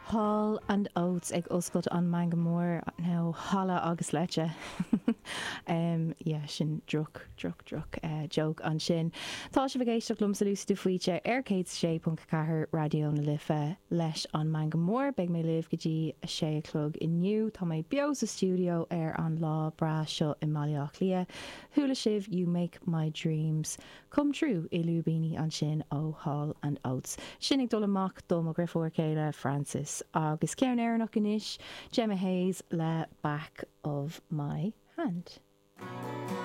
Hall and Oates ag oscailt an Manga Mór nó hala agus leite. Sin druk joke an sin. Tá se bhgéisteach lum sa lús du faoite ar 106.4 radio na lifa leis an Manga Mór beag mé libh go dtí a 6:00 inniu. Tá mé bio sa studio ar an lá bra seo i Maileach Lia. Thula sibh You Make My Dreams Come True i lúbíní an sin ó Hall and Oates. Sinnig dul amach dom a grifór céile Francis agus cearn éireannach inis Gemma Hayes le Back of My Hand.